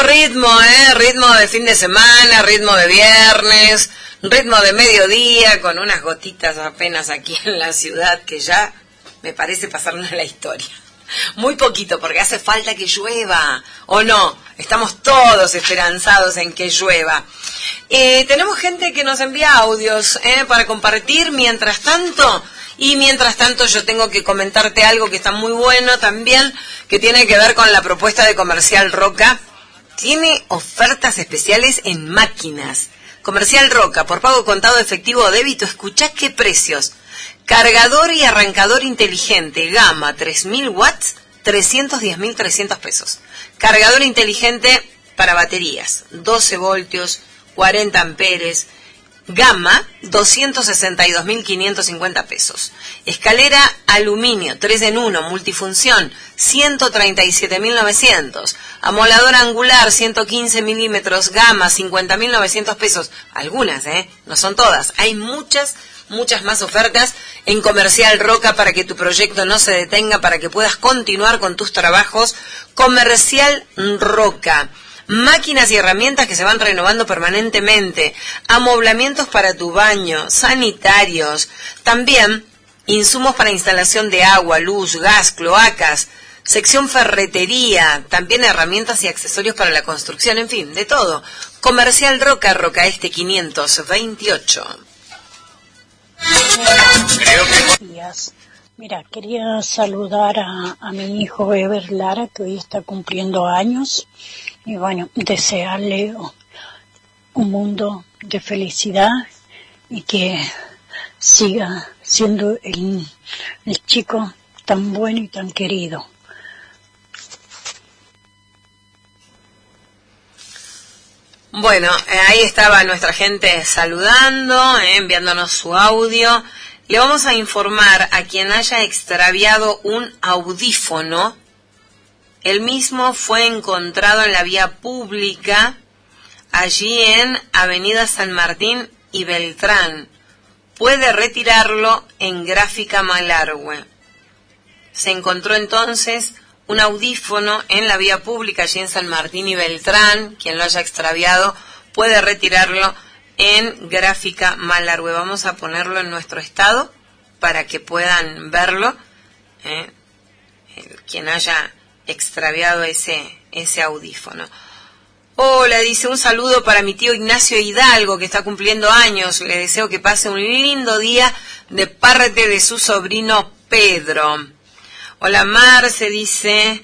ritmo, ritmo de fin de semana, ritmo de viernes, ritmo de mediodía, con unas gotitas apenas aquí en la ciudad que ya me parece pasarnos la historia. Muy poquito, porque hace falta que llueva, ¿o no? Estamos todos esperanzados en que llueva. Tenemos gente que nos envía audios para compartir mientras tanto. Y mientras tanto yo tengo que comentarte algo que está muy bueno también, que tiene que ver con la propuesta de Comercial Roca. Tiene ofertas especiales en máquinas. Comercial Roca, por pago contado efectivo o débito, escuchá qué precios. Cargador y arrancador inteligente, gama 3000 watts, 310.300 pesos. Cargador inteligente para baterías, 12 voltios, 40 amperes, gama 262.550 pesos. Escalera aluminio 3 en 1 multifunción 137.900. Amolador angular 115 milímetros, gama 50.900 pesos. Algunas, no son todas. Hay muchas más ofertas en Comercial Roca para que tu proyecto no se detenga, para que puedas continuar con tus trabajos. Comercial Roca. Máquinas y herramientas que se van renovando permanentemente, amoblamientos para tu baño, sanitarios, también insumos para instalación de agua, luz, gas, cloacas, sección ferretería, también herramientas y accesorios para la construcción, en fin, de todo. Comercial Roca, Roca Este 528. Buenos días. Mira, quería saludar a mi hijo Ever Lara, que hoy está cumpliendo años. Y bueno, desearle un mundo de felicidad y que siga siendo el chico tan bueno y tan querido. Bueno, ahí estaba nuestra gente saludando, enviándonos su audio. Le vamos a informar a quien haya extraviado un audífono. El mismo fue encontrado en la vía pública, allí en Avenida San Martín y Beltrán. Puede retirarlo en Gráfica Malargüe. Se encontró entonces un audífono en la vía pública, allí en San Martín y Beltrán. Quien lo haya extraviado puede retirarlo en Gráfica Malargüe. Vamos a ponerlo en nuestro estado para que puedan verlo. Quien haya extraviado ese audífono. Hola, dice, un saludo para mi tío Ignacio Hidalgo, que está cumpliendo años. Le deseo que pase un lindo día de parte de su sobrino Pedro. Hola, Marce, dice.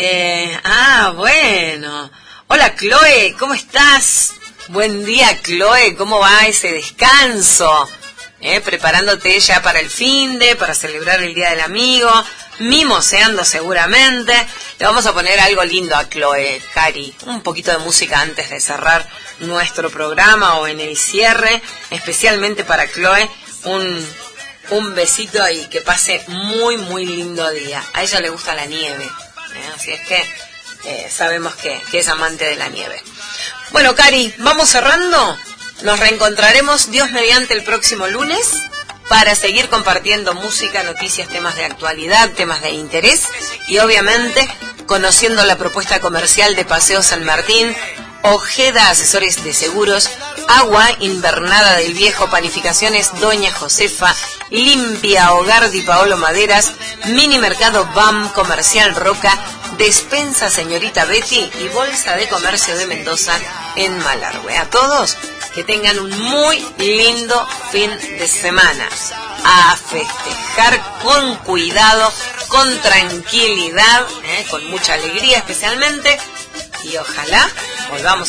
Bueno. Hola, Chloe, ¿cómo estás? Buen día, Chloe, ¿cómo va ese descanso? Preparándote ya para el finde, para celebrar el Día del Amigo, mimoseando seguramente. Le vamos a poner algo lindo a Chloe, Cari, un poquito de música antes de cerrar nuestro programa o en el cierre, especialmente para Chloe, un besito y que pase muy muy lindo día. A ella le gusta la nieve, así es que sabemos que es amante de la nieve. Bueno, Cari, vamos cerrando. Nos reencontraremos, Dios mediante, el próximo lunes para seguir compartiendo música, noticias, temas de actualidad, temas de interés y obviamente conociendo la propuesta comercial de Paseo San Martín, Ojeda Asesores de Seguros, Agua Invernada del Viejo, Panificaciones Doña Josefa, Limpia Hogar Di Paolo Maderas, Mini Mercado BAM, Comercial Roca, Despensa Señorita Betty y Bolsa de Comercio de Mendoza en Malargüe. A todos, que tengan un muy lindo fin de semana. A festejar con cuidado, con tranquilidad, con mucha alegría especialmente, y ojalá volvamos